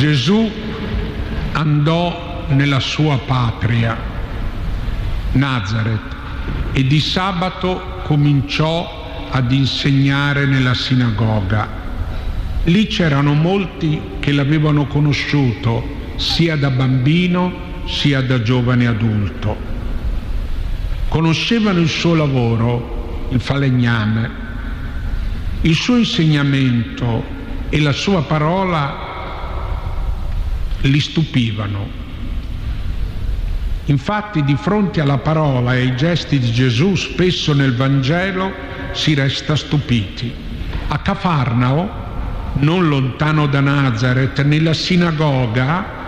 Gesù andò nella sua patria, Nazaret, e di sabato cominciò ad insegnare nella sinagoga. Lì c'erano molti che l'avevano conosciuto sia da bambino sia da giovane adulto. Conoscevano il suo lavoro, il falegname, il suo insegnamento e la sua parola li stupivano. Infatti, di fronte alla parola e ai gesti di Gesù, spesso nel Vangelo si resta stupiti. A Cafarnao, non lontano da Nazaret, nella sinagoga